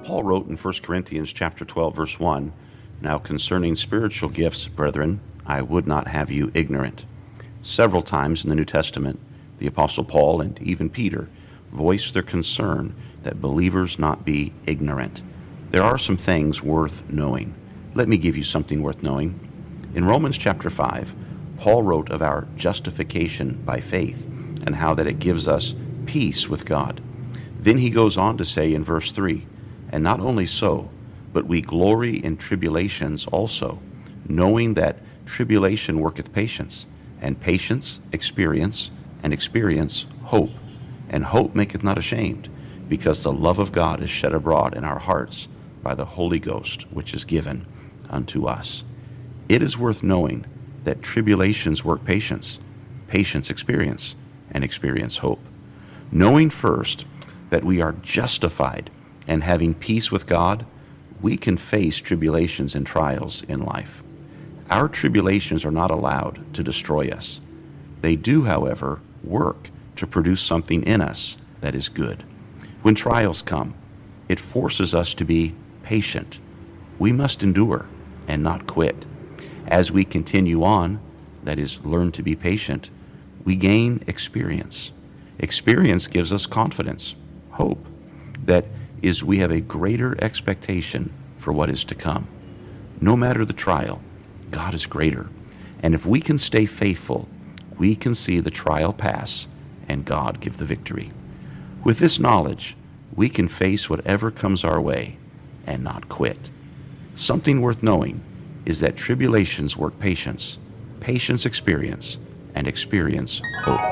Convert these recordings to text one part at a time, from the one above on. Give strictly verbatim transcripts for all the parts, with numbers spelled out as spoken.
Paul wrote in First Corinthians chapter twelve, verse one, "Now concerning spiritual gifts, brethren, I would not have you ignorant." Several times in the New Testament, the Apostle Paul and even Peter voiced their concern that believers not be ignorant. There are some things worth knowing. Let me give you something worth knowing. In Romans chapter five, Paul wrote of our justification by faith and how that it gives us peace with God. Then he goes on to say in verse three, "And not only so, but we glory in tribulations also, knowing that tribulation worketh patience, and patience experience, and experience hope. And hope maketh not ashamed, because the love of God is shed abroad in our hearts by the Holy Ghost, which is given unto us." It is worth knowing that tribulations work patience, patience experience, and experience hope. Knowing first that we are justified and having peace with God, we can face tribulations and trials in life. Our tribulations are not allowed to destroy us. They do, however, work to produce something in us that is good. When trials come, it forces us to be patient. We must endure and not quit. As we continue on, that is, learn to be patient, we gain experience. Experience gives us confidence, hope. That is, we have a greater expectation for what is to come. No matter the trial, God is greater. And if we can stay faithful, we can see the trial pass and God give the victory. With this knowledge, we can face whatever comes our way and not quit. Something worth knowing is that tribulations work patience, patience experience, and experience hope.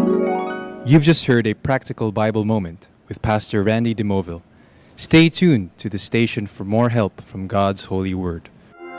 You've just heard a practical Bible moment with Pastor Randy DeMoville. Stay tuned to the station for more help from God's holy word.